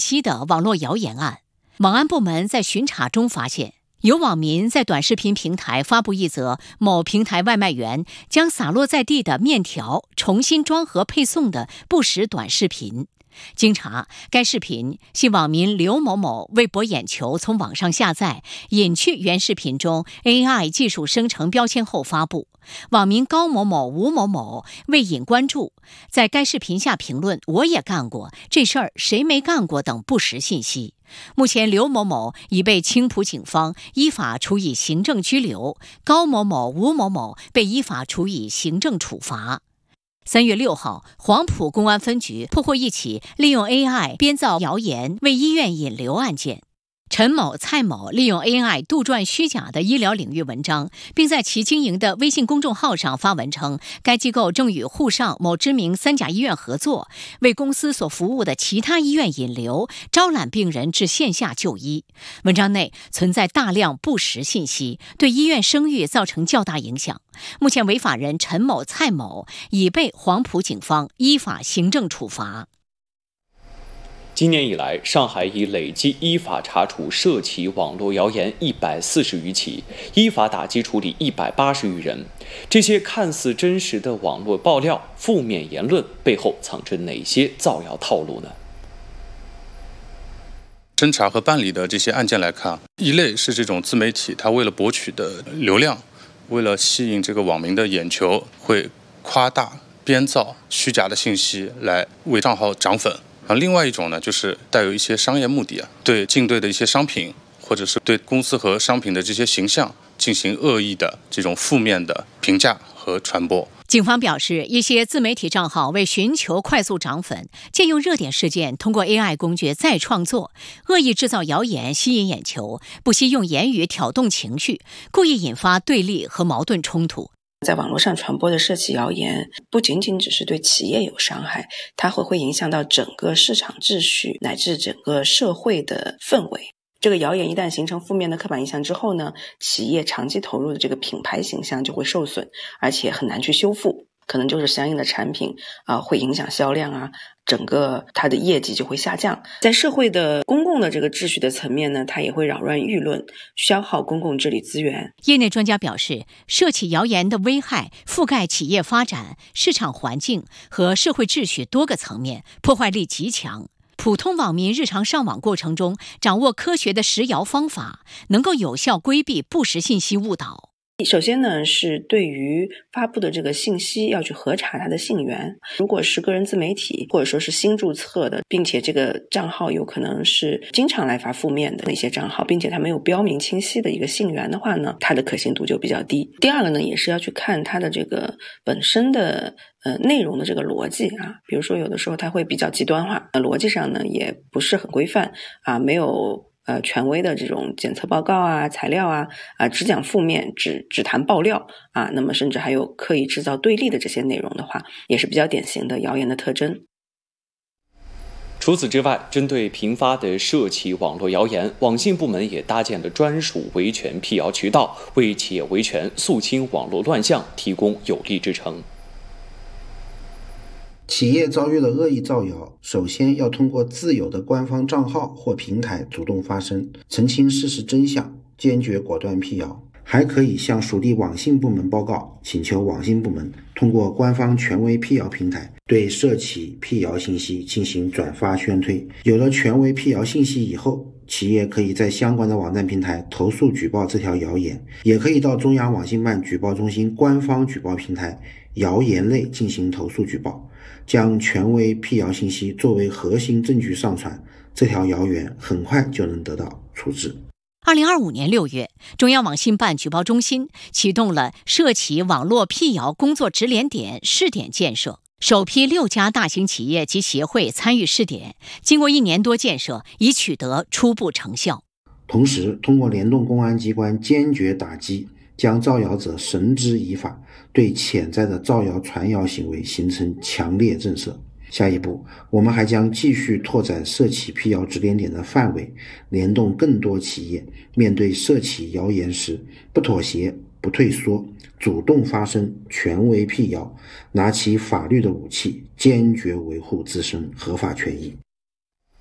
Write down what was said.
息的网络谣言案，网安部门在巡查中发现，有网民在短视频平台发布一则某平台外卖员将洒落在地的面条重新装盒配送的不实短视频。经查，该视频系网民刘某某为博眼球从网上下载，隐去原视频中 AI 技术生成标签后发布。网民高某某、吴某某为引关注，在该视频下评论"我也干过，这事儿谁没干过"等不实信息。目前，刘某某已被青浦警方依法处以行政拘留，高某某、吴某某被依法处以行政处罚。3月6号，黄埔公安分局破获一起利用 AI 编造谣言为医院引流案件。陈某、蔡某利用 AI 杜撰虚假的医疗领域文章，并在其经营的微信公众号上发文称，该机构正与沪上某知名3甲医院合作，为公司所服务的其他医院引流，招揽病人至线下就医。文章内存在大量不实信息，对医院声誉造成较大影响。目前，违法人陈某、蔡某已被黄埔警方依法行政处罚。 今年以来，上海已累计依法查处涉企网络谣言140余起，依法打击处理180余人。这些看似真实的网络爆料、负面言论背后藏着哪些造谣套路呢？ 侦查和办理的这些案件来看，一类是这种自媒体，它为了博取的流量，为了吸引这个网民的眼球，会夸大、编造虚假的信息来为账号涨粉。另外一种呢，就是带有一些商业目的对竞对的一些商品，或者是对公司和商品的这些形象进行恶意的这种负面的评价和传播。 警方表示，一些自媒体账号为寻求快速涨粉，借用热点事件，通过 AI 工具再创作，恶意制造谣言吸引眼球，不惜用言语挑动情绪，故意引发对立和矛盾冲突。 在网络上传播的涉企谣言，不仅仅只是对企业有伤害，它会影响到整个市场秩序乃至整个社会的氛围。这个谣言一旦形成负面的刻板印象之后呢，企业长期投入的这个品牌形象就会受损，而且很难去修复，可能就是相应的产品会影响销量整个它的业绩就会下降。在社会的公共的这个秩序的层面呢，它也会扰乱舆论，消耗公共治理资源。 业内专家表示，涉企谣言的危害覆盖企业发展、市场环境和社会秩序多个层面，破坏力极强。普通网民日常上网过程中掌握科学的识谣方法，能够有效规避不实信息误导。 首先呢，是对于发布的这个信息要去核查它的信源。如果是个人自媒体或者说是新注册的，并且这个账号有可能是经常来发负面的那些账号，并且它没有标明清晰的一个信源的话呢，它的可信度就比较低。第二个呢，也是要去看它的这个本身的内容的这个逻辑比如说有的时候它会比较极端化，逻辑上呢也不是很规范没有权威的这种检测报告材料只讲负面，只谈爆料那么甚至还有刻意制造对立的这些内容的话，也是比较典型的谣言的特征。 除此之外，针对频发的涉企网络谣言，网信部门也搭建了专属维权辟谣渠道，为企业维权、肃清网络乱象提供有力支撑。 企业遭遇了恶意造谣，首先要通过自有的官方账号或平台主动发声，澄清事实真相，坚决果断辟谣。还可以向属地网信部门报告，请求网信部门通过官方权威辟谣平台对涉企辟谣信息进行转发宣推。有了权威辟谣信息以后，企业可以在相关的网站平台投诉举报这条谣言，也可以到中央网信办举报中心官方举报平台谣言类进行投诉举报，将权威辟谣信息作为核心证据上传，这条谣言很快就能得到处置。 2025年6月，中央网信办举报中心启动了涉企网络辟谣工作直连点试点建设，首批6家大型企业及协会参与试点，经过1年多建设，已取得初步成效。 同时，通过联动公安机关坚决打击，将造谣者绳之以法，对潜在的造谣传谣行为形成强烈震慑。下一步，我们还将继续拓展涉企辟谣直连点的范围，联动更多企业，面对涉企谣言时不妥协、不退缩，主动发声，权威辟谣，拿起法律的武器，坚决维护自身合法权益。